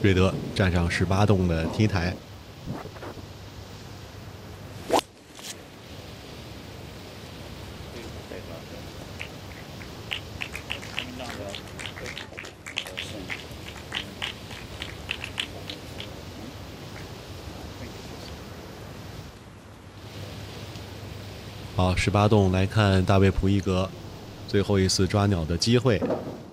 瑞德站上18洞的 T 台。好，18洞来看大卫普伊格最后一次抓鸟的机会。